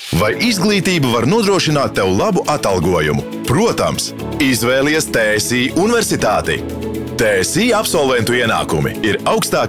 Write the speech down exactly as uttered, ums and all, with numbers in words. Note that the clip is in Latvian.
Vai izglītība var nodrošināt tev labu atalgojumu? Protams, izvēlies T S I universitāti. T S I absolventu ienākumi ir augstākie